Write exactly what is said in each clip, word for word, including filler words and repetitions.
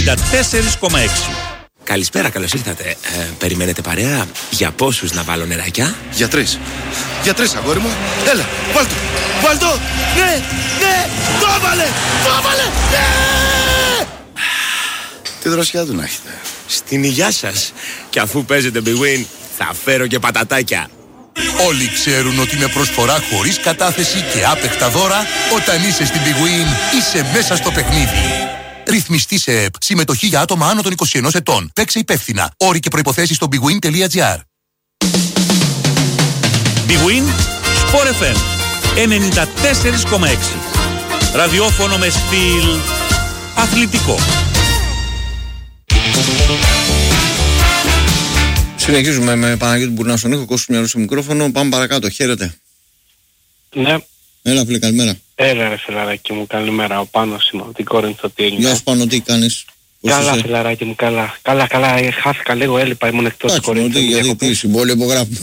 τέσσερα κόμμα έξι. Καλησπέρα, καλώς ήρθατε. Ε, περιμένετε παρέα? Για πόσους να βάλω νεράκια? Για τρεις. Για τρεις, αγόρι μου. Έλα, βάλ' το. Βάλ' το. Ναι, ναι, το έβαλε, το έβαλε, ναι! Τι δροσιά του να έχετε. Στην υγειά σας. Και αφού παίζετε Big Win, θα φέρω και πατατάκια. Όλοι ξέρουν ότι με προσφορά χωρίς κατάθεση και άπεχτα δώρα, όταν είσαι στην Big Win, είσαι μέσα στο παιχνίδι. Ρυθμιστή σε ΕΠ. Συμμετοχή για άτομα άνω των είκοσι ενός ετών. Παίξε υπεύθυνα. Όροι και προϋποθέσεις στο bigwin τελεία gr. Big Win, Sport εφ εμ ενενήντα τέσσερα κόμμα έξι. Ραδιόφωνο με στυλ αθλητικό. Συνεχίζουμε με Παναγιώτη Μπουρνά στον ήχο, Κώστας Μιαρού στο μικρόφωνο. Πάμε παρακάτω. Χαίρετε. Ναι. Έλα, φίλε, καλημέρα. Έλα, ρε φιλαράκι μου, καλημέρα. Ο Πάνος είμαι, από την Κόρινθο, τι έγινε. Γεια σου, Πάνο, τι κάνεις? Καλά, φιλαράκι μου, καλά. Καλά, καλά, χάθηκα λίγο, έλειπα, ήμουν εκτός της Κόρινθου. Γιατί, τι συμβόλαιο υπογράφουμε.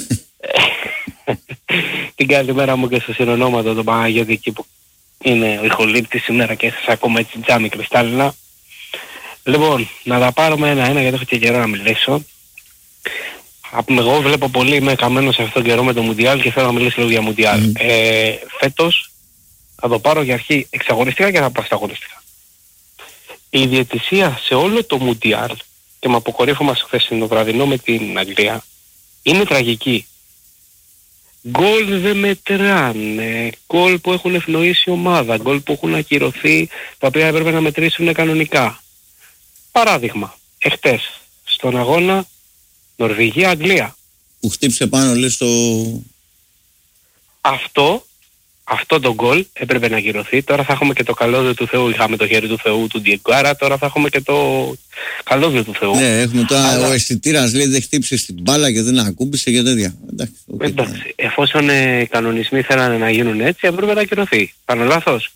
Την καλημέρα μου και στο συνονόματο τον Παναγιώτη εκεί που είναι ο ηχολήπτης σήμερα και σας ακούμε έτσι τζάμι κρυστάλλινα. Λοιπόν, να τα πάρουμε ένα-ένα γιατί έχω και καιρό να μιλήσω. Εγώ βλέπω πολύ, είμαι καμένος σε αυτόν τον καιρό με το Μουντιάλ και θέλω να μιλήσω λίγο για Μουντιάλ. Mm. Ε, φέτος θα το πάρω για αρχή εξαγωνιστικά και θα πάω στα αγωνιστικά. Η διαιτησία σε όλο το Μουντιάλ και με αποκορύφωμα στο χθεσινό βραδινό με την Αγγλία είναι τραγική. Γκολ δεν μετράνε, γκολ που έχουν ευνοήσει ομάδα, γκολ που έχουν ακυρωθεί, τα οποία έπρεπε να μετρήσουν κανονικά. Παράδειγμα, εχθές στον αγώνα Νορβηγία-Αγγλία. Που χτύψε πάνω, λες, το... Αυτό, αυτό το γκολ έπρεπε να ακυρωθεί. Τώρα θα έχουμε και το καλώδιο του Θεού. Είχαμε το χέρι του Θεού του Ντιεγκάρα, τώρα θα έχουμε και το καλώδιο του Θεού. Ναι, έχουμε τώρα. Αλλά... ο αισθητήρας λέει δεν χτύψε στην μπάλα και δεν ακούμπησε και τέτοια. Εντάξει, okay, εντάξει. Εφόσον ε, οι κανονισμοί θέλανε να γίνουν έτσι, έπρεπε να ακυρωθεί. Κάνω λάθος?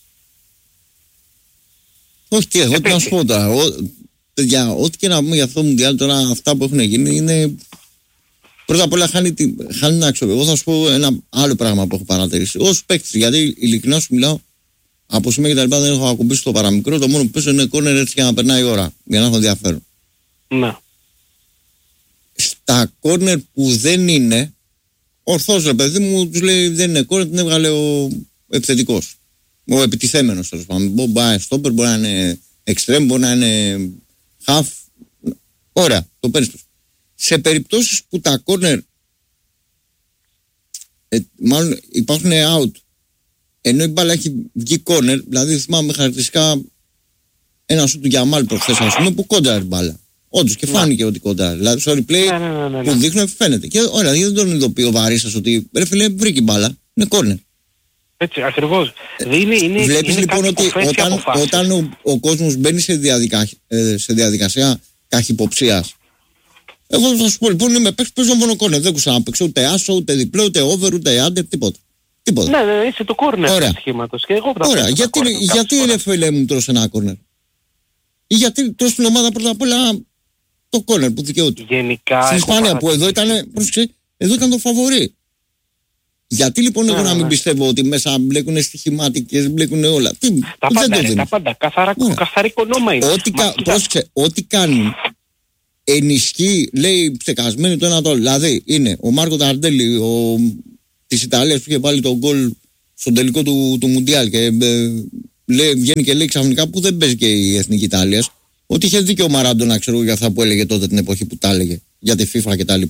Όχι, τι, εγώ τι να σου πω τώρα. Ο... Παιδιά, ό,τι και να πούμε για αυτό το Μουντιάλ τώρα, αυτά που έχουν γίνει είναι. Πρώτα απ' όλα χάνει, τη... χάνει την αξιοπρέπεια. Εγώ θα σου πω ένα άλλο πράγμα που έχω παρατηρήσει. Ως παίκτης, γιατί ειλικρινά σου μιλάω, από σημαία και τα λοιπά δεν έχω ακουμπήσει το παραμικρό. Το μόνο που παίζω είναι κόρνερ έτσι για να περνάει η ώρα. Για να έχω ενδιαφέρον. Ναι. Στα κόρνερ που δεν είναι, ορθώς ρε παιδί μου, τους λέει δεν είναι κόρνερ, την έβγαλε ο επιθετικός. Ο επιτιθέμενος τέλος πάντων. Μπορεί να είναι στόπερ, μπορεί να είναι εξτρέμ, μπορεί να είναι half. Ωραία, το παίρνεις. Σε περιπτώσεις που τα corner ε, μάλλον υπάρχουν out, ενώ η μπάλα έχει βγει corner, δηλαδή θυμάμαι χαρακτηριστικά ένα σου του Γιαμάλ προχθές, ας πούμε, που κόντρα η μπάλα. Όντως και φάνηκε ότι κόντρα. Δηλαδή στο replay ναι, ναι, ναι, ναι. που δείχνουν φαίνεται. Και ωραία, γιατί δεν τον ειδοποιεί ο Βαρίσας ότι ρε φίλε βρήκε η μπάλα, είναι corner. Έτσι, ακριβώς. Ε, είναι, είναι, βλέπεις είναι λοιπόν ότι όταν, όταν ο, ο κόσμος μπαίνει σε, διαδικα, ε, σε διαδικασία καχυποψίας. Εγώ θα σου πω λοιπόν είμαι παίκτης, παίζω μόνο κόρνερ. Δεν κουστά να παίξω ούτε άσο, ούτε διπλό, ούτε over, ούτε under, τίποτα. τίποτα. Ναι, ναι, είσαι το κόρνερ του σχήματος. Και εγώ ωραία, γιατί, γιατί είναι φίλε μου τρως ένα κόρνερ? Ή γιατί τρως την ομάδα πρώτα απ' όλα το κόρνερ που δικαιούται. Γενικά. Στην Ισπανία που εδώ ήταν, πρόσεξε, εδώ ήταν το φαβορί. Γιατί λοιπόν εγώ ναι, να μην ναι. πιστεύω ότι μέσα μπλέκουν στοιχηματικές, μπλέκουν όλα. Τι, τα δεν πάντα, το ρε, τα πάντα. Καθαρά, ναι. καθαρή κονόμα είναι. Ό,τι, κα, πρόσεξε, ό,τι κάνουν ενισχύει, λέει ψεκασμένοι το ένα το άλλο. Δηλαδή είναι ο Μάρκο Ταρντέλη ο, της Ιταλίας που είχε βάλει τον γκολ στον τελικό του, του Μουντιάλ και ε, λέει, βγαίνει και λέει ξαφνικά που δεν παίζει και η Εθνική Ιταλίας ότι είχε δίκιο ο Μαράντονα, ξέρω για αυτά που έλεγε τότε την εποχή που τα έλεγε για τη FIFA κτλ.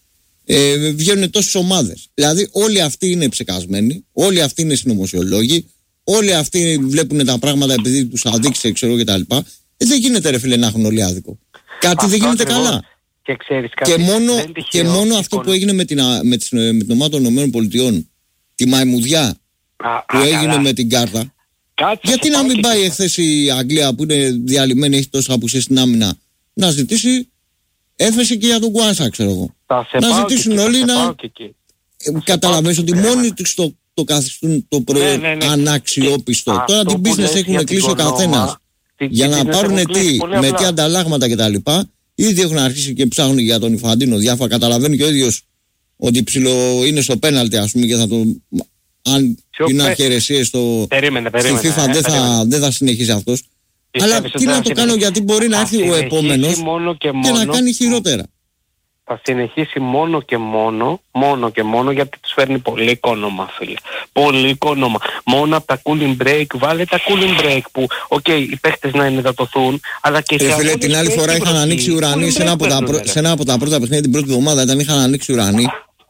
Ε, βγαίνουν τόσες ομάδες. Δηλαδή όλοι αυτοί είναι ψεκασμένοι, όλοι αυτοί είναι συνωμοσιολόγοι, όλοι αυτοί βλέπουν τα πράγματα επειδή τους αδείξει, ξέρω κτλ. Ε, δεν γίνεται ρε φίλε να έχουν όλοι άδικο. Κάτι αυτό δεν γίνεται ακριβώς. Καλά. Και, ξέρεις, κάτι και μόνο, και μόνο αυτό που έγινε με την, με την, με την ομάδα των ΗΠΑ, τη μαϊμουδιά α, που α, έγινε καλά. Με την κάρτα. Κάτσε, γιατί να μην πάει εχθές η Αγγλία που είναι διαλυμένη, έχει τόσα απουσίες στην άμυνα, να ζητήσει έφεση και για τον Κουάνσα, ξέρω εγώ. Να ζητήσουν και όλοι να. Καταλαβαίνεις ότι μόνοι τους το, το καθιστούν το προϊόν ναι, ναι, ναι. αναξιόπιστο. Και τώρα την business έχουν κλείσει ο καθένας για να πάρουν τι, με τι ανταλλάγματα κτλ. Ήδη έχουν αρχίσει και ψάχνουν για τον Ιφαντίνο διάφορα. Καταλαβαίνει και ο ίδιος ότι ψηλό είναι στο πέναλτι, ας πούμε, και θα το. Αν είναι αρχαιρεσίες στο. Περίμενε, περίμενε. Στη FIFA ε, δεν, θα, δεν θα συνεχίσει αυτός. Αλλά τι να το κάνω, γιατί μπορεί να έρθει ο επόμενος και, και να κάνει χειρότερα. Θα συνεχίσει μόνο και μόνο, μόνο και μόνο γιατί τους φέρνει πολύ οικόνομα, φίλε. Πολύ οικόνομα. Μόνο από τα cooling break, βάλε τα cooling break που, οκ, okay, οι παίχτες να ενυδατωθούν, αλλά και σε φίλε, την άλλη φορά είχαν ανοίξει ουρανοί σε ένα, από τα πρω... σε ένα από τα πρώτα παιχνίδια την πρώτη εβδομάδα, ήταν είχαν ανοίξει ουρανοί.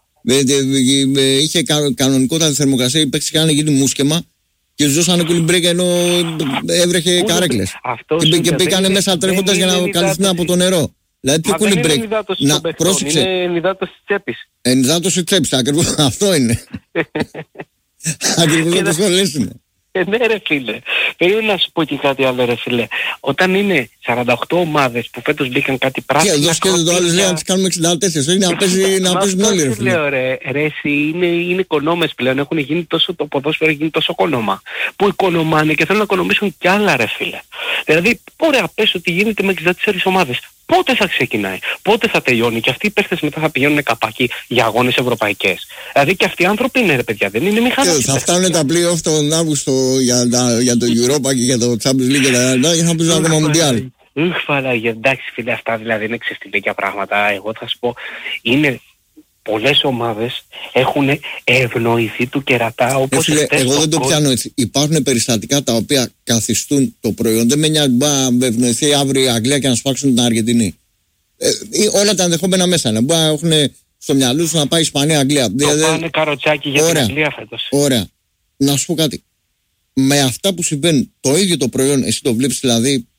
Είχε κανονικότατη θερμοκρασία, οι παίχτες είχαν γίνει μουσκεμα και τους δώσανε cooling break ενώ έβρεχε καρέκλες. Και μπήκανε μέσα τρέχοντας για να καλυφθούν από το νερό. Δηλαδή πιο cooling break. Να πρόσεξε. Είναι ενυδάτωση της τσέπης. Ενυδάτωση της τσέπης, ακριβώς. Αυτό είναι. Ακριβώς όπως το λες είναι. Ε, ναι ρε φίλε. Πρέπει να σου πω και κάτι άλλο ρε φίλε. Όταν είναι σαράντα οκτώ ομάδες που φέτος μπήκαν κάτι πράσινα. Και εδώ σκέφτεται το άλλο λέει να τις κάνουμε εξήντα τέσσερα. Όχι να παίζει να παίζουν όλοι ρε φίλε. Λέω ρε, ρε εσύ είναι, είναι οικονόμες πλέον. Έχουν γίνει τόσο, το ποδόσφαιρο έχει γίνει τόσο οικονόμα. Που οικονομάνε και θέλουν να οικονομήσουν κι άλλα ρε φίλε. Δηλαδή ωραία πες ότι γίνεται με εξήντα τέσσερις ομάδες. Πότε θα ξεκινάει, πότε θα τελειώνει και αυτοί οι παίχτες μετά θα πηγαίνουν καπάκι για αγώνες ευρωπαϊκές. Δηλαδή και αυτοί οι άνθρωποι είναι ρε παιδιά, δεν είναι μηχανές. Θα φτάνουν τα play-off τον Αύγουστο για, τα, για το Europa και για το Champions League και τα άλλα και θα παίζουν ακόμα Μουντιάλ. Ουφ, φαλάγια, εντάξει φίλε, αυτά δηλαδή είναι ξεφτιλίκια πράγματα. Εγώ θα σου πω, είναι πολλές ομάδες έχουν ευνοηθεί του κερατά όπως ε, εγώ δεν το πιάνω έτσι. Υπάρχουν περιστατικά τα οποία καθιστούν το προϊόν. Δεν με νοιάζει να ευνοηθεί αύριο η Αγγλία και να σπάξουν την Αργεντινή. Ε, όλα τα ενδεχόμενα μέσα είναι. Μπορεί να έχουν στο μυαλό τους να πάει Ισπανία, Αγγλία. Το δηλαδή, πάνε καροτσάκι για ωραία, την Αγγλία φέτος. Ωραία. Να σου πω κάτι. Με αυτά που συμβαίνουν, το ίδιο το προϊόν, εσύ το βλέπεις δηλαδή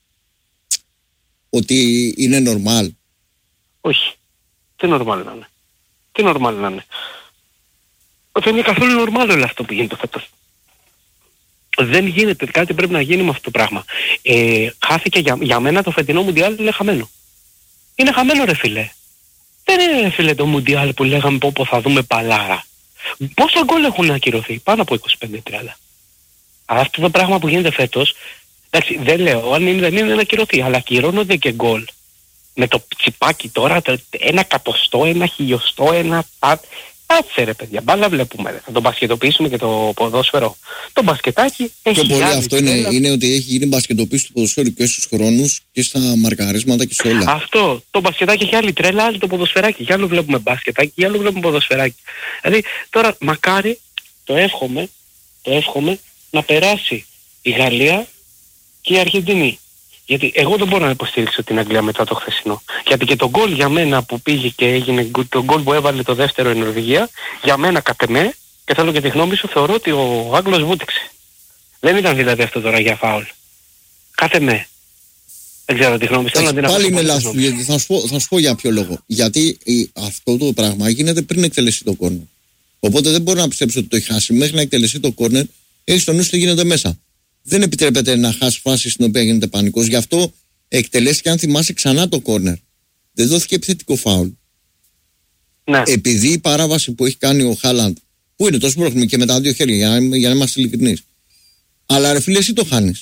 ότι είναι normal? Όχι. Τι normal να είναι. Τι normal να είναι. Δεν είναι καθόλου normal όλο αυτό που γίνεται φέτος. Δεν γίνεται. Κάτι πρέπει να γίνει με αυτό το πράγμα. Ε, χάθηκε για, για μένα το φετινό Μουντιάλ είναι χαμένο. Είναι χαμένο ρε φίλε. Δεν είναι ρε φίλε το Μουντιάλ που λέγαμε πω, πω θα δούμε παλάρα. Πόσα γκολ έχουν ακυρωθεί? Πάνω από είκοσι πέντε τριάντα. Αλλά αυτό το πράγμα που γίνεται φέτος, εντάξει δεν λέω αν είναι, δεν είναι να ακυρωθεί, αλλά ακυρώνονται και γκολ. Με το τσιπάκι τώρα, το ένα κατοστό, ένα χιλιοστό, ένα πατ. Κάτσε ρε παιδιά, μπάλα βλέπουμε. Θα τον μπασκετοποιήσουμε και το ποδόσφαιρο. Το μπασκετάκι έχει γίνει. Το πολύ αυτό είναι, είναι ότι έχει γίνει μπασκετοποίηση του ποδοσφαίρου και στους χρόνους και στα μαρκαρίσματα και σε όλα. Αυτό. Το μπασκετάκι έχει άλλη τρέλα, άλλη το ποδοσφαιράκι. Για άλλο βλέπουμε μπασκετάκι, για άλλο βλέπουμε ποδοσφαιράκι. Δηλαδή τώρα μακάρι, το εύχομαι, το εύχομαι να περάσει η Γαλλία και η Αργεντινή. Γιατί εγώ δεν μπορώ να υποστήριξω την Αγγλία μετά το χθεσινό. Γιατί και το γκολ για μένα που πήγε και έγινε, το γκολ που έβαλε το δεύτερο η Νορβηγία, για μένα κατ' εμέ, και θέλω και τη γνώμη σου, θεωρώ ότι ο Άγγλος βούτυξε. Δεν ήταν δηλαδή αυτό τώρα για φάουλ. Κατ' εμέ. Δεν ξέρω τη γνώμη σου. Πάλι είναι λάθος, γιατί θα σου, πω, θα σου πω για ποιο λόγο. Γιατί η, αυτό το πράγμα γίνεται πριν εκτελεστεί το κόρνερ. Οπότε δεν μπορώ να πιστέψω ότι το έχει χάσει. Μέχρι να εκτελεστεί το κόρνερ, έχει στο νου σου τι γίνεται μέσα. Δεν επιτρέπεται να χάσει φάση στην οποία γίνεται πανικός. Γι' αυτό εκτελέστηκε, αν θυμάσαι, ξανά το κόρνερ. Δεν δόθηκε επιθετικό φάουλ. Ναι. Επειδή η παράβαση που έχει κάνει ο Χάλαντ, που είναι το σπρώχνουμε και με τα δύο χέρια, για να, για να είμαστε ειλικρινείς. Αλλά ρε φίλε, εσύ το χάνεις.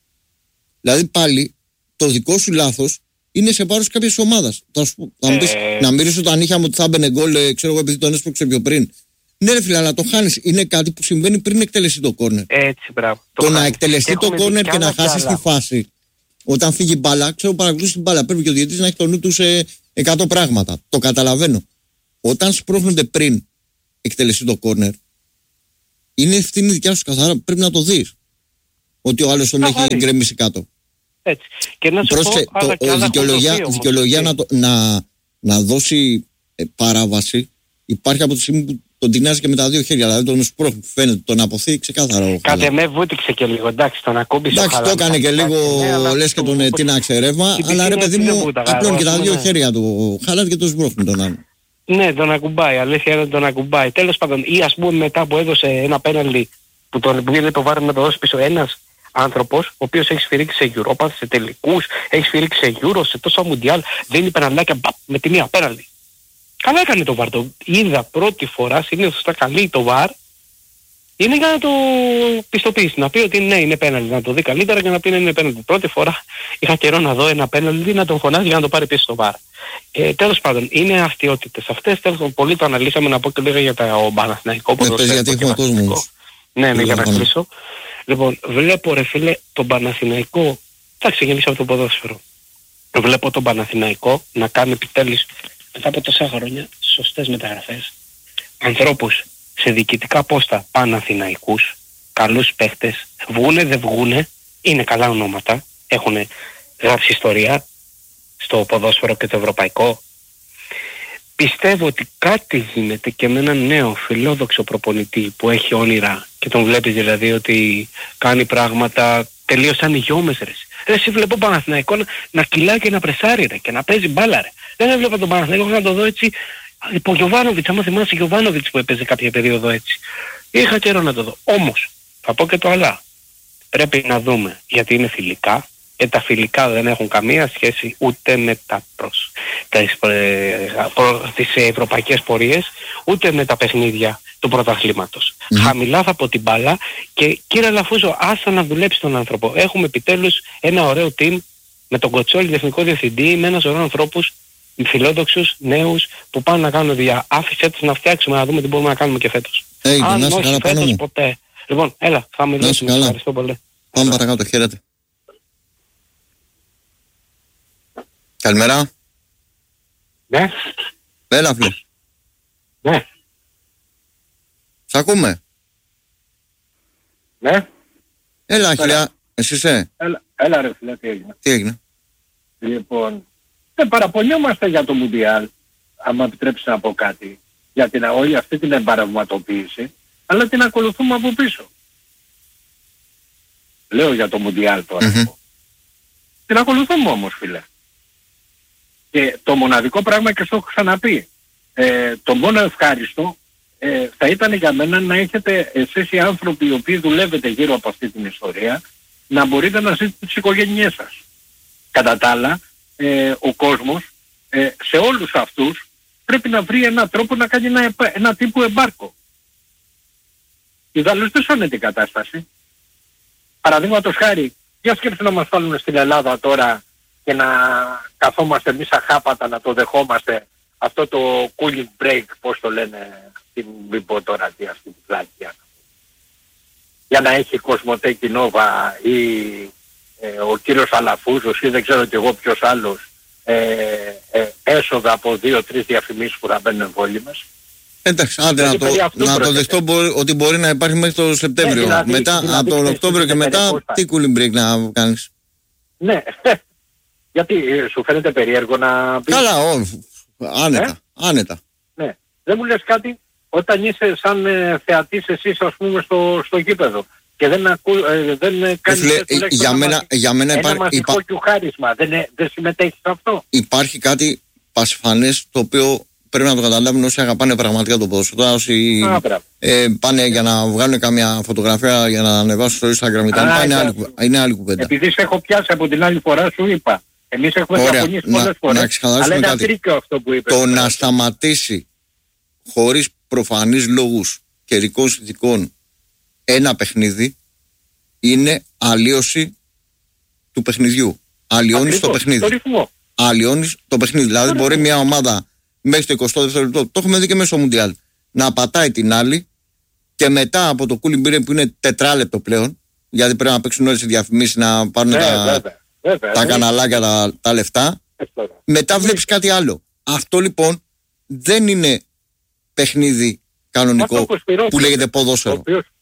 Δηλαδή πάλι το δικό σου λάθος είναι σε βάρος κάποιας ομάδας. Θα, σου, θα μου πεις, ε... να μυρίσω όταν είχαμε ότι θα έμπαινε γκολ, ξέρω εγώ, επειδή τον έσπρωξε πιο πριν. Ναι ρε φίλε, αλλά το χάνεις. Είναι κάτι που συμβαίνει πριν εκτελεστεί το κόρνερ. Έτσι, μπράβο. Το, το να εκτελεστεί το κόρνερ και, και να χάσεις τη φάση. Όταν φύγει μπάλα, ξέρω παρακολουθείς την μπάλα. Πρέπει και ο διαιτητής να έχει το νου του σε εκατό πράγματα. Το καταλαβαίνω. Όταν σπρώχνονται πριν εκτελεστεί το κόρνερ, είναι ευθύνη δικιά σου καθαρά. Πρέπει να το δεις. Ότι ο άλλος τον έχει γκρεμίσει κάτω. Έτσι. Και να σου Πρόσεχε, πω, άλλα, το, άλλα δικαιολογία, δικαιολογία να, το, να, να δώσει ε, παράβαση υπάρχει από τη στιγμή που τον τεινάζει και με τα δύο χέρια. Δηλαδή τον σπρώχνει, φαίνεται, τον αποθεί ξεκάθαρα. Κάτε με βούτυξε και λίγο, εντάξει, τον ακούμπησε. Εντάξει, το έκανε και λίγο, ναι, λες και τον τίναξε ρεύμα, αλλά ρε παιδί μου, απλώνει και τα δύο χέρια του Χάλαντ και τον σπρώχνει τον άλλο. Ναι, τον ακουμπάει, αλήθεια είναι τον ακουμπάει. Τέλος πάντων, ή ας πούμε μετά που έδωσε ένα πέναλτι που τον πήγε το βάρο να το δώσει πίσω ένας άνθρωπος, ο οποίος έχει σφυρίξει σε Europa, σε τελικούς, έχει σφυρίξει σε Euro, σε τόσα Μουντιάλ, δίνει πεναλτάκια με τη μία πέναλτι. Καλά έκανε το βαρ, το είδα πρώτη φορά, συνήθως τα καλεί το βαρ, είναι για να το πιστοποιήσει, να πει ότι ναι είναι πέναλτι, να το δει καλύτερα και να πει ναι είναι πέναλτι. Πρώτη φορά είχα καιρό να δω ένα πέναλτι, να τον φωνάζει για να το πάρει πίσω στο βαρ. Ε, τέλος πάντων, είναι αστιότητες αυτές, τέλος πάντων πολύ το αναλύσαμε, να πω και λίγα για το Παναθηναϊκό. Ναι, πες γιατί έχουμε κόσμο. Ναι, ναι, για να κλείσω. Λοιπόν, βλέπω ρε φίλε τον Παναθηναϊκό, θα ξεκινήσει από το ποδόσφαιρο. Βλέπω τον Παναθηναϊκό να κάνει επιτέλους μετά από τόσα χρόνια σωστές μεταγραφές. Ανθρώπους σε διοικητικά πόστα Παναθηναϊκούς, καλούς παίχτες, βγούνε δεν βγούνε, είναι καλά ονόματα, έχουν γράψει ιστορία στο ποδόσφαιρο και το ευρωπαϊκό. Πιστεύω ότι κάτι γίνεται και με έναν νέο φιλόδοξο προπονητή που έχει όνειρα και τον βλέπεις δηλαδή ότι κάνει πράγματα τελείως σαν υγιώμες ρε. Ρε εσύ βλέπω Παναθηναϊκό να, να κυλάει και να πρεσάρει ρε και να παίζει μπάλα ρε. Δεν έβλεπα τον Παναθηναϊκό να το δω έτσι υπό Γιωβάνοβιτς, άμα θυμάσαι Γιωβάνοβιτς που έπαιζε κάποια περίοδο έτσι. Είχα καιρό να το δω. Όμως θα πω και το αλλά. Πρέπει να δούμε γιατί είναι φιλικά. Και τα φιλικά δεν έχουν καμία σχέση ούτε με τα προς, τις, προ, τις ευρωπαϊκές πορείες, ούτε με τα παιχνίδια του πρωταθλήματος. Mm. Χαμηλά θα πω την μπάλα και κύριε Λαφούζο, άσα να δουλέψει τον άνθρωπο. Έχουμε επιτέλους ένα ωραίο team με τον Κοτσόλη, εθνικό διευθυντή, με ένα σωρό ανθρώπους φιλόδοξους, νέους, που πάνε να κάνουν δουλειά. Άφησέ τους να φτιάξουμε, να δούμε τι μπορούμε να κάνουμε και φέτος. Hey, αν όχι φέτος ποτέ. Λοιπόν, έλα, θα μιλήσουμε. Ευχαριστώ πολύ. Πάμε παρακάτω, χαίρετε. Καλημέρα. Ναι. Έλα φίλε. Ναι. Σ' ακούμε. Ναι. Έλα χιλιά. Εσύ είσαι. Έλα, έλα ρε φίλε, τι έγινε. Τι έγινε. Λοιπόν, δεν παραπονιόμαστε για το Μουντιάλ, άμα επιτρέψεις να πω κάτι, για την όλη αυτή την εμπαραγματοποίηση, αλλά την ακολουθούμε από πίσω. Λέω για το Μουντιάλ τώρα. Mm-hmm. Την ακολουθούμε όμως φίλε. Και το μοναδικό πράγμα, και στο έχω ξαναπεί, ε, το μόνο ευχάριστο ε, θα ήταν για μένα να έχετε εσείς οι άνθρωποι οι οποίοι δουλεύετε γύρω από αυτή την ιστορία, να μπορείτε να ζείτε τις οικογένειές σας. Κατά τα άλλα, ε, ο κόσμος ε, σε όλους αυτούς πρέπει να βρει έναν τρόπο να κάνει ένα, ένα τύπου εμπάρκο. Ιδάλλως δεν σώνεται την κατάσταση. Παραδείγματος χάρη, για σκέψου να μας βάλουν στην Ελλάδα τώρα και να καθόμαστε εμείς αχάπατα να το δεχόμαστε αυτό το cooling break, πώς το λένε, μην πω τώρα τι αυτή την πλάκια. Για να έχει Κοσμοτέ Κινόβα ή ε, ο κύριος Αλαφούζος ή δεν ξέρω κι εγώ ποιος άλλος ε, ε, έσοδα από δύο-τρεις διαφημίσεις που θα μπαίνουν εμβόλυμες. Εντάξει, άντε να το, να το δεχτώ μπορεί, ότι μπορεί να υπάρχει μέχρι το Σεπτέμβριο. Ναι, δηλαδή, μετά, δηλαδή, από τον Οκτώβριο και μετά, τι cooling break να κάνεις. Ναι, γιατί σου φαίνεται περίεργο να πεις. Καλά, όχι, άνετα, ε? άνετα. Ναι, δεν μου λες κάτι όταν είσαι σαν ε, θεατής εσείς ας πούμε στο, στο γήπεδο και δεν, ακού, ε, δεν κάνεις Λε, ε, για, μένα, μα... για μένα ένα υπά... μαζικό υπά... κιουχάρισμα, δεν, ε, δεν συμμετέχεις σε αυτό. Υπάρχει κάτι πασφανές το οποίο πρέπει να το καταλάβουν όσοι αγαπάνε πραγματικά το ποδόσφαιρο. Όσοι Α, ε, πάνε για να βγάλουν καμιά φωτογραφία για να ανεβάσουν στο Instagram. Α, είναι, άλλη, είναι άλλη κουβέντα. Επειδή σε έχω πιάσει από την άλλη φορά, σου είπα. Εμείς έχουμε διαφωνήσει πολλές φορές. Αλλά είναι ατρίκιο αυτό που είπες. Το να σταματήσει χωρίς προφανείς λόγους καιρικών συνθηκών ένα παιχνίδι είναι αλλίωση του παιχνιδιού. Αλλιώνεις το παιχνίδι. Αλλιώνεις το παιχνίδι. Δηλαδή μπορεί μια ομάδα μέχρι το εικοστό δεύτερο λεπτό, το έχουμε δει και μέσα στο Μουντιάλ, να πατάει την άλλη και μετά από το cooling break που είναι τετράλεπτο πλέον, γιατί πρέπει να παίξουν όλες οι διαφημίσεις, να πάρουν yeah, τα, βέβαια, βέβαια, τα καναλάκια, τα, τα λεφτά. Βέβαια. Μετά βλέπεις κάτι άλλο. Αυτό λοιπόν δεν είναι παιχνίδι κανονικό που λέγεται ποδόσφαιρο.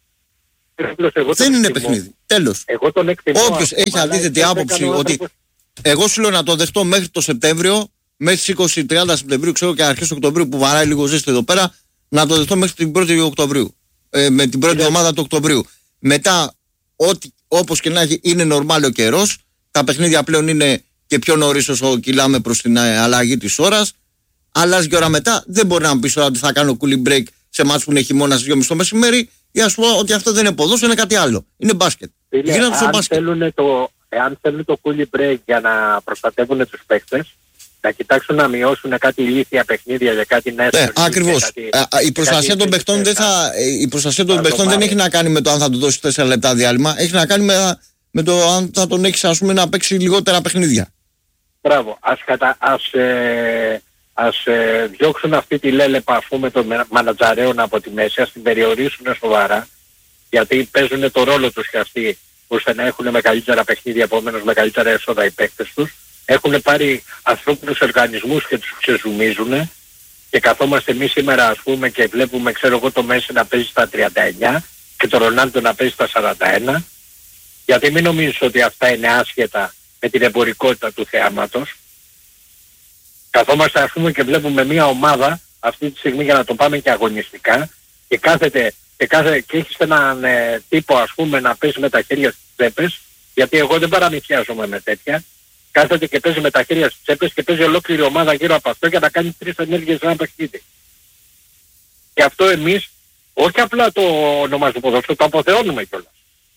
Δεν είναι παιχνίδι. Τέλος. Όποιος έχει αντίθετη άποψη ότι εγώ σου λέω να το δεχτώ μέχρι το Σεπτέμβριο, μέχρι τις είκοσι με τριάντα Σεπτεμβρίου, ξέρω και αρχές Οκτωβρίου που βαράει λίγο ζέστη εδώ πέρα, να το δεχτώ μέχρι την πρώτη Οκτωβρίου. Ε, με την πρώτη ομάδα του Οκτωβρίου. Μετά, ό,τι, όπως και να έχει, είναι νορμάλ ο καιρός. Τα παιχνίδια πλέον είναι και πιο νωρίς όσο κυλάμε προς την αλλαγή της ώρας. Αλλάζει και ώρα μετά. Δεν μπορεί να μου πεις ότι θα κάνω cooling break σε μάτς που είναι χειμώνα στις δυόμιση το μεσημέρι, ή ας πω ότι αυτό δεν είναι ποδόσφαιρο, είναι κάτι άλλο. Είναι μπάσκετ. Γίνεται στο μπάσκετ. Το, εάν θέλουν το cooling break για να προστατεύουν τους παίκτες, να κοιτάξουν να μειώσουν κάτι ηλίθια παιχνίδια για κάτι νέο. Ναι, ακριβώς. Κάτι, η προστασία των παιχτών δεν, θα, η προστασία των παιχτών δεν έχει να κάνει με το αν θα του δώσει τέσσερα λεπτά διάλειμμα. Έχει να κάνει με, με το αν θα τον έχεις, ας πούμε, να παίξει λιγότερα παιχνίδια. Μπράβο. Ας, κατα, ας, ε, ας ε, διώξουν αυτή τη λέλεπα αφού με τον μανατζαρέων από τη μέση, ας την περιορίσουν σοβαρά, γιατί παίζουν το ρόλο τους και αυτοί ώστε να έχουν μεγαλύτερα παιχνίδια, επομένως μεγαλύτερα έσοδα οι παίκτες τους. Έχουν πάρει ανθρώπινους οργανισμούς και τους ξεζουμίζουν και καθόμαστε εμείς σήμερα ας πούμε και βλέπουμε ξέρω εγώ το Μέση να παίζει στα τριάντα εννιά και το Ρονάλντο να παίζει στα σαράντα ένα, γιατί μην νομίζεις ότι αυτά είναι άσχετα με την εμπορικότητα του θεάματος. Καθόμαστε ας πούμε και βλέπουμε μια ομάδα αυτή τη στιγμή για να το πάμε και αγωνιστικά και κάθεται και, κάθε, και έχεις έναν ε, τύπο ας πούμε να παίζει με τα χέρια στις τσέπες, γιατί εγώ δεν παραμυθιάζομαι με τέτοια, κάθεται και παίζει με τα χέρια στις τσέπες και παίζει ολόκληρη ομάδα γύρω από αυτό για να κάνει τρεις ενέργειες σε ένα παιχνίδι. Και αυτό εμείς όχι απλά το ονομάζουμε ποδόσφαιρο, το αποθεώνουμε κιόλας.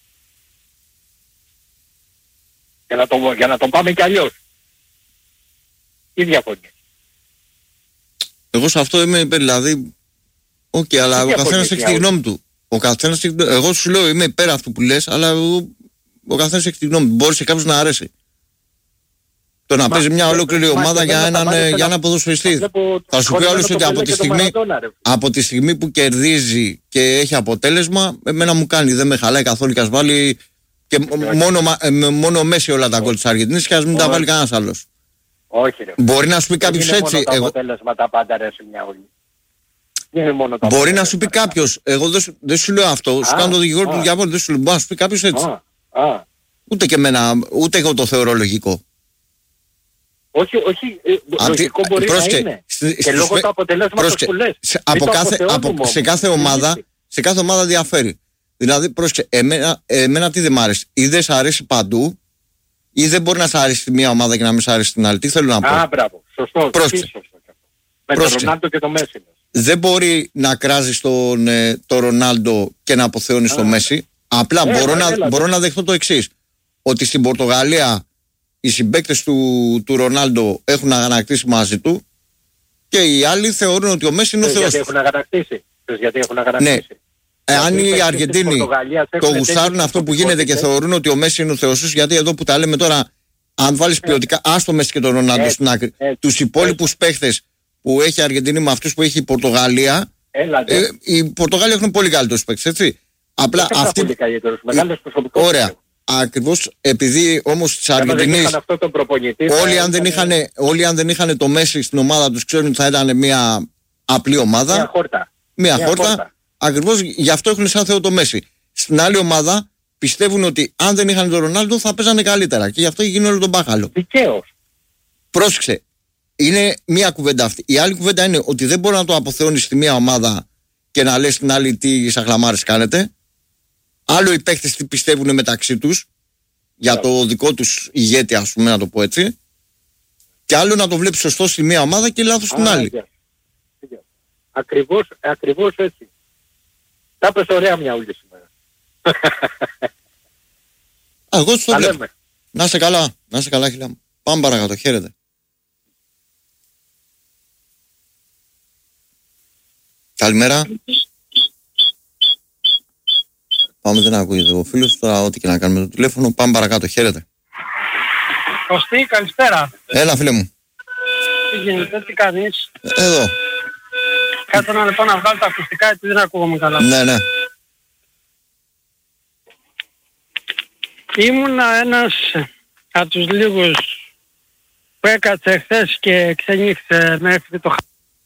Για να το, για να το πάμε κι αλλιώς. Τι διαφωνεί? Εγώ σε αυτό είμαι υπέρ, δηλαδή. Οκ, okay, αλλά ο καθένας έχει τη γνώμη του. Ο καθένας, εγώ σου λέω είμαι υπέρ αυτού που λες, αλλά εγώ, ο καθένας έχει τη γνώμη του. Μπορεί σε κάποιους να αρέσει. Το να μα, παίζει μια ολόκληρη ομάδα για έναν, για έναν ποδοσφαιριστή. Θα σου πει όλους ότι από τη, στιγμή, από τη στιγμή που κερδίζει και έχει αποτέλεσμα, εμένα μου κάνει, δεν με χαλάει καθόλου και ας βάλει και μόνο, μόνο Μέση όλα τα γκολ της Αργεντινής και ας μην τα βάλει κανένας άλλος. Όχι ρε. Μπορεί να σου πει κάποιος έτσι. Μόνο τα αποτέλεσματα πάντα ρε σε μια όλη. Μπορεί να σου πει κάποιος, εγώ δεν σου, δεν σου λέω αυτό, σου κάνω το δικηγόρο του διαβόλου, δεν σου λέω, μπορεί να σου πει κάποιος έτσι. Α, α. Ούτε και εμένα, ούτε εγώ το θεωρώ λογικό. Όχι, όχι, Αντι... λογικό μπορεί πρόσκε, να είναι. Σ, και λόγω του αποτελέσματος που λες. Σε, από κάθε, από, σε, κάθε ομάδα, σε κάθε ομάδα διαφέρει. Δηλαδή, πρόσκε, εμένα, εμένα τι δεν μ' αρέσει. Ή δεν σ' αρέσει παντού, ή δεν μπορεί να σ' αρέσει τη μία ομάδα και να μην σ' αρέσει την άλλη. Τι θέλω να πω. Α, μπράβο, σωστό. Πρόσκε. Με τον Ρονάλντο και το Μέση. Δεν μπορεί να κράζεις τον το Ρονάλντο και να αποθεώνεις το Μέση. Απλά έλα, μπορώ, έλα, να, έλα, μπορώ να δεχτώ το εξής. Ότι στην Πορτογαλία οι συμπαίκτες του, του Ρονάλντο έχουν αγανακτήσει μαζί του και οι άλλοι θεωρούν ότι ο Μέση είναι ο Θεός. Γιατί έχουν αγανακτήσει. Γιατί έχουν αγανακτήσει. Ναι. Εάν οι Αργεντίνοι το γουστάρουν αυτό που γίνεται και θεωρούν ότι ο Μέση είναι ο Θεός τους, γιατί εδώ που τα λέμε τώρα, αν βάλεις ποιοτικά, άστο Μέση και τον Ρονάλντο στην άκρη, τους υπόλοιπους παίχτες που έχει η Αργεντινή με αυτούς που έχει η Πορτογαλία, ε, οι Πορτογάλοι έχουν πολύ καλύτερους παίκτες, έτσι. Απλά αυτοί. Πολύ καλύτερους, μεγάλες προσωπικότητες. Ωραία. Ακριβώς επειδή όμως της Αργεντινής όλοι αν δεν είχαν, όλοι αν δεν είχαν το Μέση στην ομάδα τους ξέρουν ότι θα ήταν μια απλή ομάδα. Μια χόρτα. Μια, μια χόρτα. χόρτα. Ακριβώς γι' αυτό έχουν σαν Θεό το Μέση. Στην άλλη ομάδα πιστεύουν ότι αν δεν είχαν τον Ρονάλντο θα παίζανε καλύτερα και γι' αυτό γίνει όλο τον μπάχαλο. Δικαίως. Πρόσεξε. Είναι μία κουβέντα αυτή. Η άλλη κουβέντα είναι ότι δεν μπορεί να το αποθεώνεις στη μία ομάδα και να λες στην άλλη τι σαχλαμάρες κάνετε. Άλλο οι παίκτες τι πιστεύουν μεταξύ τους για το δικό τους ηγέτη, ας πούμε, να το πω έτσι. Και άλλο να το βλέπεις σωστό στη μία ομάδα και λάθος στην άλλη. Yeah. Yeah. Ακριβώς, ακριβώς έτσι. Τα πες ωραία μια ούλη σήμερα. Α, εγώ το βλέπω. Να είσαι καλά, να είσαι καλά, χιλιά μου. Πάμε παρακάτω, χαίρετε. Καλημέρα. Πάμε, δεν ακούγεται ο φίλος, τώρα ό,τι και να κάνουμε το τηλέφωνο. Πάμε παρακάτω, χαίρετε. Κωστή, καλησπέρα. Έλα φίλε μου. Τι γίνεται, τι κάνεις? Εδώ. Κάτω να λοιπόν να βγάλω τα ακουστικά γιατί δεν ακούγομαι καλά. Ναι, ναι. Ήμουνα ένας από τους λίγους που έκατσε χθες και ξενύχτησε μέχρι το...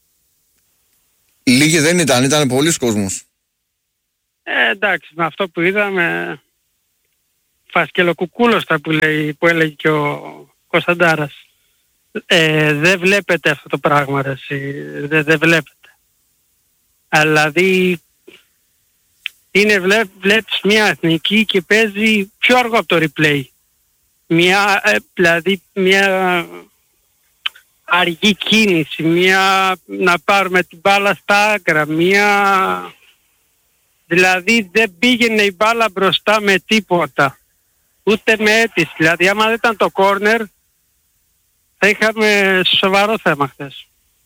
Λίγοι δεν ήταν, ήταν πολλοί κόσμος. Ε, εντάξει, με αυτό που είδαμε φασκελοκουκούλωστα που, λέει, που έλεγε και ο Κωνσταντάρας. Ε, δεν βλέπετε αυτό το πράγμα, ρε, εσύ. Δεν, δεν βλέπετε. Αλλά δηλαδή είναι βλέ, βλέπεις μια εθνική και παίζει πιο αργό από το replay. Μια, ε, δηλαδή μια αργή κίνηση, μια να πάρουμε την μπάλα στα άκρα, μια... Δηλαδή δεν πήγαινε η μπάλα μπροστά με τίποτα. Ούτε με αίτηση. Δηλαδή άμα δεν ήταν το corner θα είχαμε σοβαρό θέμα χθες.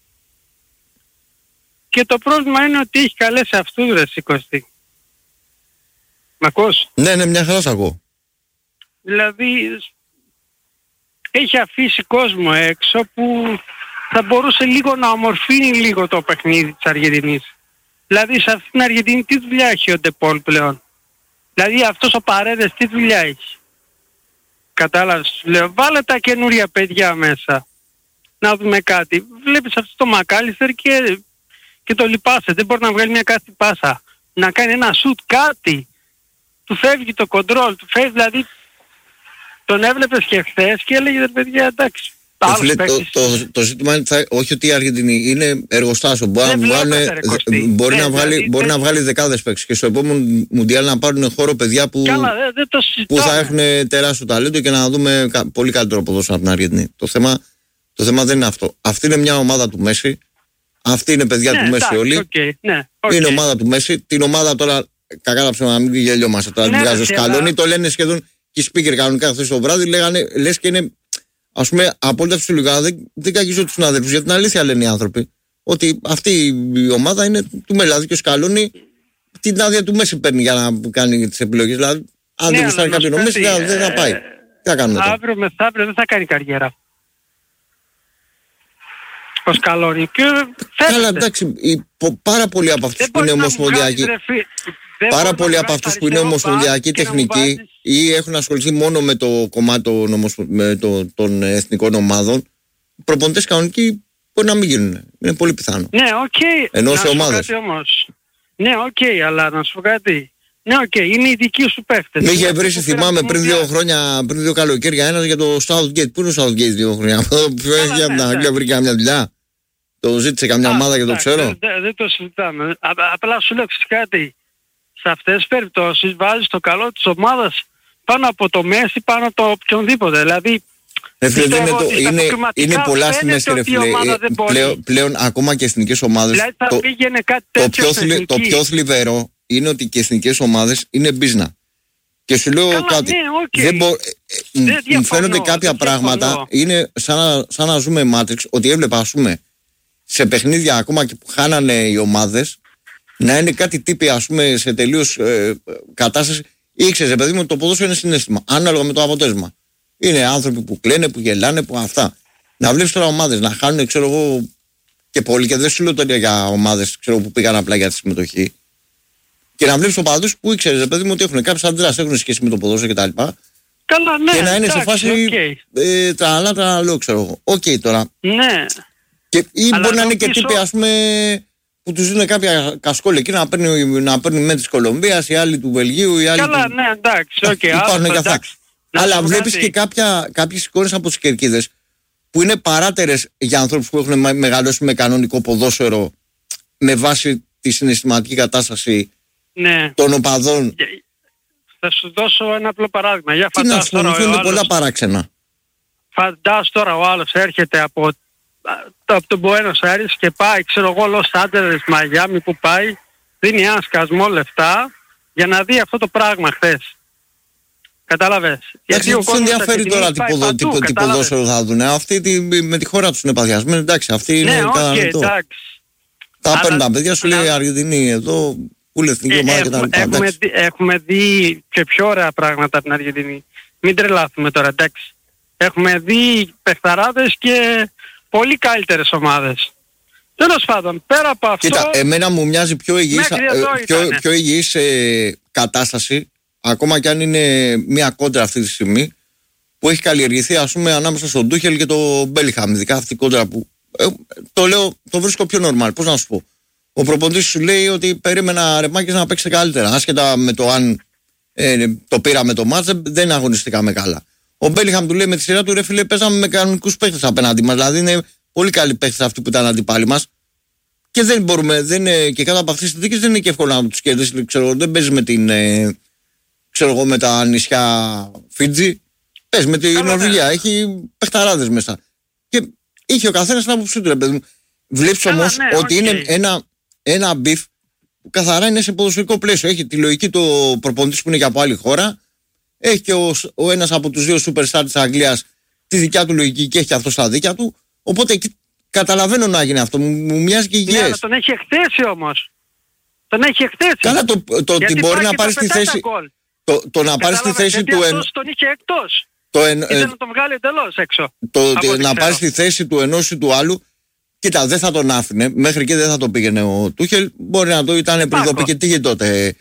Και το πρόβλημα είναι ότι έχει καλέσει αυτούς ρε Κωστή. Μ' ακούς? Ναι, ναι, μια χαρά σ' ακούω. Δηλαδή έχει αφήσει κόσμο έξω που θα μπορούσε λίγο να ομορφύνει λίγο το παιχνίδι της Αργεντινής. Δηλαδή σε αυτήν την Αργεντινή τι δουλειά έχει ο Ντεπόλ πλέον? Δηλαδή αυτός ο Παρέδες τι δουλειά έχει? Κατάλαβες, λέω, βάλε τα καινούρια παιδιά μέσα. Να δούμε κάτι. Βλέπεις αυτό το Μακάλιστερ και, και το λυπάσαι. Δεν μπορεί να βγάλει μια κάθετη πάσα. Να κάνει ένα σουτ, κάτι. Του φεύγει το κοντρόλ, του φεύγει, δηλαδή τον έβλεπες και χθες και έλεγε ρε παιδιά εντάξει. Φίλε, το, το, το ζήτημα είναι θα, όχι ότι η Αργεντινή είναι εργοστάσιο. Μπορεί, να, βγάλε, μπορεί, ναι, να, βγάλει, δηλαδή, μπορεί να βγάλει δεκάδες παίκτες και στο επόμενο Μουντιάλ να πάρουν χώρο παιδιά που, καλά, δε, δε το που θα έχουν τεράστιο ταλέντο και να δούμε κα, πολύ καλύτερο ποδόσφαιρο από την Αργεντινή. Το θέμα, το θέμα δεν είναι αυτό. Αυτή είναι μια ομάδα του Μέση. Αυτή είναι παιδιά ναι, του Μέση εντάξει, όλοι. Okay, ναι, okay. Είναι ομάδα του Μέση. Την ομάδα τώρα, κακά τα ψέματα, να μην γελιόμαστε. Τώρα την βγάζει ο Σκαλόνι, το λένε σχεδόν και οι speaker κανονικά χθες το βράδυ. Λέγανε, λες και είναι. Ας πούμε, απόλυτα φυσιολογικά δεν, δεν καγίζω τους συναδέλφους. Για την αλήθεια λένε οι άνθρωποι ότι αυτή η ομάδα είναι του Μελάδη και ο Σκαλόνι την άδεια του Μέση παίρνει για να κάνει τις επιλογές. Δηλαδή, αν ναι, δεν γουστάρει κάποιον ο Μέση, δεν θα πάει. Τι θα κάνουμε τώρα? Αύριο μεθαύριο δεν θα κάνει καριέρα ο Σκαλόνι. Καλά, εντάξει, πάρα πολλοί από αυτούς που είναι ομοσπονδιακοί. Πάρα πολλοί από αυτούς που είναι ομοσπονδιακοί τεχνικοί ή έχουν ασχοληθεί μόνο με το κομμάτι των, ομοσ... με το... των εθνικών ομάδων, προπονητές κανονικοί μπορεί να μην γίνουν. Είναι πολύ πιθανό. Ναι, οκ. Okay. Ενώ σε ομάδες. Ναι, οκ, okay, αλλά να σου πω κάτι. Ναι, οκ, okay, είναι οι δικοί σου παίχτες. Με είχε βρει, θυμάμαι, πριν δύο χρόνια, πριν δύο καλοκαίρια, ένας για το Southgate. Πού είναι ο Southgate δύο χρόνια? Ποιο έχει από την Αγγλία, βρει καμιά δουλειά? Το ζήτησε καμιά ομάδα και το ξέρω. Δεν το συζητάμε. Απλά σου λέω κάτι. Σε αυτές τις περιπτώσεις βάζεις το καλό της ομάδας πάνω από το Μέση, πάνω από το οποιονδήποτε. Δηλαδή, ρε φίλε, είναι, το, είναι, είναι πολλά στη μέση, ρε φίλε. Πλέον, πλέον ακόμα και εθνικές ομάδες. Δηλαδή θα το, πήγαινε κάτι το, πιο θλι, το πιο θλιβερό είναι ότι και εθνικές ομάδες είναι business. Και σου λέω καλά, κάτι. Ναι, okay. Δεν μπο, δεν μου φαίνονται κάποια πράγματα. Είναι σαν, σαν να ζούμε Matrix. Ότι έβλεπα, ας πούμε, σε παιχνίδια ακόμα και που χάνανε οι ομάδες, να είναι κάτι τύποι, ας πούμε, σε τελείως ε, κατάσταση. Ήξερε, παιδί μου, το ποδόσφαιρο είναι συναίσθημα. Ανάλογα με το αποτέλεσμα. Είναι άνθρωποι που κλαίνε, που γελάνε, που αυτά. Να βλέπεις τώρα ομάδες να χάνουν, ξέρω εγώ, και πολύ. Και δεν σου λέω τώρα για ομάδες που πήγαν απλά για τη συμμετοχή. Και να βλέπεις οπαδούς που ήξερε, παιδί μου, ότι έχουν κάποιες αντιδράσεις, έχουν σχέση με το ποδόσφαιρο κτλ. Καλά, ναι. Και να είναι εντάξει, σε φάση. Okay. Ε, τραλά, τραλό, ξέρω εγώ. Οκ okay, τώρα. Ναι. Και, ή αλλά μπορεί να είναι πίσω... και τύποι, ας πούμε, που τους δίνουν κάποια κασκόλ εκεί να παίρνει, να παίρνει με της Κολομβίας, οι άλλοι του Βελγίου, οι άλλοι. Καλά, του... ναι, εντάξει, οκ. Okay, υπάρχουν και αυτά. Αλλά βλέπεις κάτι. Και κάποια, κάποιες εικόνες από τις κερκίδες που είναι παράτερες για ανθρώπους που έχουν μεγαλώσει με κανονικό ποδόσφαιρο με βάση τη συναισθηματική κατάσταση ναι. των οπαδών. Θα σου δώσω ένα απλό παράδειγμα. Για τι να σου φαίνονται πολλά παράξενα. Φαντάσου τώρα ο άλλος έρχεται από, από τον Buenos Aires και πάει, ξέρω εγώ, Λος Άντζελες, Μαϊάμι που πάει, δίνει ένα σκασμό λεφτά για να δει αυτό το πράγμα χθες. Κατάλαβες. Εντάξει, τους ενδιαφέρει τώρα τι ποδόσφαιρο θα δουν. Αυτοί τι, με τη χώρα τους είναι παθιασμένοι. Εντάξει, αυτοί είναι ναι, κατανοητό. Okay, τα παίρνουν τα παιδιά, σου λέει η Αργεντινή εδώ, που είναι εθνική ομάδα κτλ. Έχουμε, δει, έχουμε δει και πιο ωραία πράγματα από την Αργεντινή. Μην τρελάθουμε τώρα, εντάξει. Έχουμε δει παιχταράδες και πολύ καλύτερες ομάδες. Τέλος πάντων, πέρα από αυτό... Κοίτα, εμένα μου μοιάζει πιο υγιής, ε, πιο, πιο υγιής ε, κατάσταση, ακόμα και αν είναι μια κόντρα αυτή τη στιγμή, που έχει καλλιεργηθεί, ας πούμε, ανάμεσα στον Τούχελ και τον Μπέλιχαμ. Ειδικά αυτή η κόντρα που... Ε, το λέω, το βρίσκω πιο normal. Πώς να σου πω. Ο προπονητής σου λέει ότι περίμενα Ρεμάκης να παίξει καλύτερα. Άσχετα με το αν ε, το πήραμε το μάτς, δεν αγωνιστήκαμε καλά. Ο Μπέλιχαμ του λέει με τη σειρά του, ρε φίλε, παίζαμε με κανονικούς παίχτες απέναντι μας. Δηλαδή είναι πολύ καλοί παίχτες αυτοί που ήταν αντιπάλοι μας. Και δεν μπορούμε, δεν είναι, και κάτω από αυτές τις συνθήκες δεν είναι και εύκολο να τους κερδίσει. Ξέρω, δεν παίζει με την, ε, ξέρω εγώ, με τα νησιά Φίτζι. Παίζει με την Νορβηγία. Έχει παιχταράδες μέσα. Και είχε ο καθένας την άποψή του, ρε παιδί μου. Βλέπεις όμως ναι, ότι okay. είναι ένα, ένα μπιφ που καθαρά είναι σε ποδοσφαιρικό πλαίσιο. Έχει τη λογική του προπονητής που είναι και από άλλη χώρα. Έχει και ο, ο ένας από τους δύο superstar της Αγγλίας τη δικιά του λογική και έχει και αυτό στα δίκια του. Οπότε καταλαβαίνω να γίνει αυτό. Μου, μου μοιάζει και υγιές. Ναι, αλλά τον έχει εκθέσει όμως. Τον έχει εκθέσει. Καλά, το, το ότι μπορεί να πάρει στη θέση. Το, το να πάρει στη θέση του ενός. Αυτός τον είχε εκτός. Το εν, Ήθελε να τον βγάλει εντελώς έξω. Το, το, να πάρει στη θέση του ενός ή του άλλου. Κοίτα, δεν θα τον άφηνε. Μέχρι και δεν θα το πήγαινε ο Τούχελ. Μπορεί να το ήταν πριν το πήγε. Τι τότε.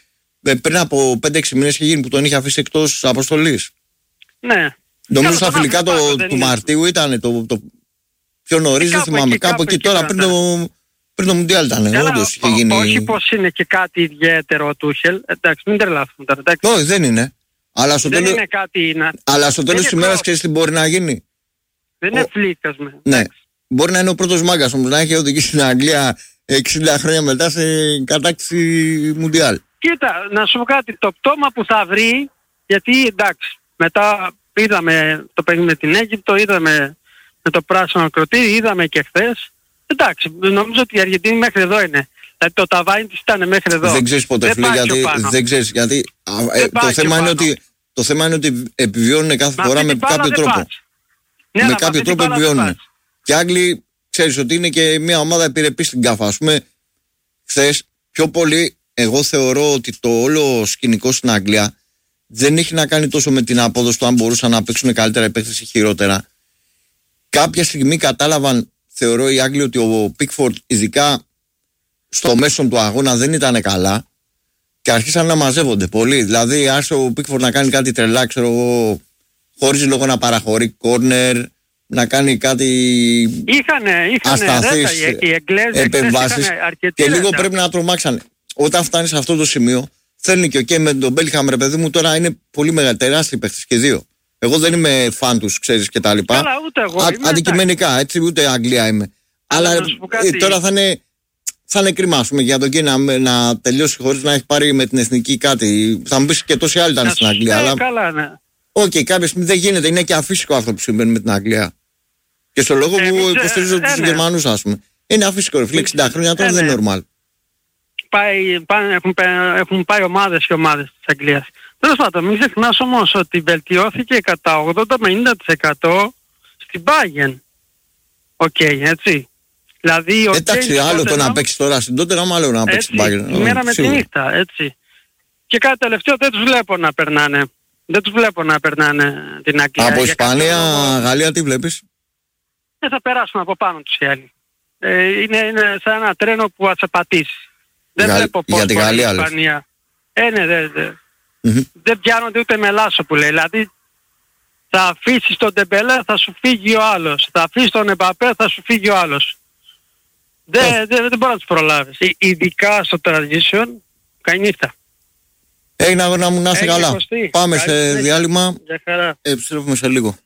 πριν από πέντε έξι μήνες είχε γίνει που τον είχε αφήσει εκτός αποστολής. Ναι. Νομίζω στα φιλικά το, του Μαρτίου ήταν το, το πιο νωρίς, δεν θυμάμαι. Εκεί, κάπου εκεί τώρα πριν το, πριν το Μουντιάλ ήταν. Όντως είχε γίνει. Όχι πως είναι και κάτι ιδιαίτερο ο Τούχελ. Εντάξει, μην τρελάθουμε τώρα. Όχι, δεν είναι. Αλλά στο δεν τέλος, είναι κάτι να... αλλά στο τέλος της ημέρας ξέρεις τι μπορεί να γίνει. Δεν είναι φλίκασμα. Ναι. Μπορεί να είναι ο πρώτος μάγκας όμως, να έχει οδηγήσει στην Αγγλία εξήντα χρόνια μετά σε κατάκτηση Μουντιάλ. Κοίτα, να σου πω κάτι. Το πτώμα που θα βρει, γιατί εντάξει, μετά είδαμε το παιχνίδι με την Αίγυπτο, είδαμε με το πράσινο ακροτήρι, είδαμε και χθες. Εντάξει, νομίζω ότι η Αργεντινή μέχρι εδώ είναι. Δηλαδή το ταβάνι της ήταν μέχρι εδώ. Δεν ξέρεις ποτέ, φίλε, γιατί, δεν ξέρεις, γιατί ε, το, θέμα είναι ότι, το θέμα είναι ότι επιβιώνουν κάθε φορά με κάποιο τρόπο. Ναι, με κάποιο τρόπο επιβιώνουν. Και οι Άγγλοι, ξέρεις ότι είναι και μια ομάδα επιρρεπή στην ΚΑΦΑ. Ας πούμε, χθες πιο πολύ εγώ θεωρώ ότι το όλο σκηνικό στην Αγγλία δεν έχει να κάνει τόσο με την απόδοση του αν μπορούσαν να παίξουν καλύτερα επέκταση ή χειρότερα. Κάποια στιγμή κατάλαβαν, θεωρώ οι Άγγλοι, ότι ο Πίκφορντ ειδικά στο μέσο του αγώνα δεν ήταν καλά και αρχίσαν να μαζεύονται πολύ. Δηλαδή άρχισε ο Πίκφορντ να κάνει κάτι τρελά, ξέρω εγώ, χωρίς λόγο να παραχωρεί κόρνερ, να κάνει κάτι ασταθείς επεμβάσεις και λίγο ρέτα. Πρέπει να τρομάξανε. Όταν φτάνει σε αυτό το σημείο, θέλει και ο okay, με τον Μπέλιγχαμ, ρε παιδί μου, τώρα είναι πολύ μεγάλη, τεράστιοι παίχτες και δύο. Εγώ δεν είμαι φαν τους, ξέρεις, και τα λοιπά. Καλά, ούτε εγώ. Α, αντικειμενικά, έτσι, ούτε Αγγλία είμαι. Αλλά, Αλλά ε, τώρα θα είναι, θα είναι κρίμα, ας πούμε, για τον Κέιν να, να τελειώσει χωρίς να έχει πάρει με την εθνική κάτι. Θα μου πεις και τόσοι άλλοι ήταν στην Αγγλία. Ναι, αλλά... καλά, ναι. Οκ, okay, κάποια στιγμή δεν γίνεται, είναι και αφύσικο αυτό που συμβαίνει με την Αγγλία. Και στο λόγο ε, που υποστηρίζω ε, τους ναι. Γερμανούς, ας πούμε. Είναι αφύσικο, ρε φίλε, εξήντα χρόνια τώρα ε, δεν είναι normal. Πάει, πάει, έχουν, έχουν πάει ομάδες και ομάδες της Αγγλίας. Τέλος πάντων, μην ξεχνάς όμως ότι βελτιώθηκε κατά ογδόντα με ενενήντα τοις εκατό στην Bayern. Οκ, okay, έτσι. Δηλαδή, ο εντάξει, James άλλο το να παίξει τώρα στην τότε, άμα άλλο να παίξει στην Bayern. Η μέρα με τη νύχτα, έτσι. Και κάτι τελευταίο δεν τους βλέπω να περνάνε. Δεν τους βλέπω να περνάνε την Αγγλία. Από Ισπανία, λόγο... Γαλλία, τι βλέπεις? Δεν θα περάσουν από πάνω τους οι άλλοι. Ε, είναι, είναι σαν ένα τρένο που θα σε πατήσει. Δεν για, βλέπω πώς για τη Γαλλία, η Ισπανία. Ε, ναι, δεν δε. mm-hmm. δε πιάνονται ούτε με λάσο που λέει. Δηλαδή θα αφήσεις τον Ντεμπελέ, θα σου φύγει ο άλλος. Θα αφήσεις τον Εμπαπέ, θα σου φύγει ο άλλος. Δεν oh. δε, δε μπορεί να τους προλάβεις. Ειδικά στο transition, κανίθα. Έγινε αγώνα μου, να είσαι καλά. Πάμε σε διάλειμμα. Επιστρέφουμε σε λίγο.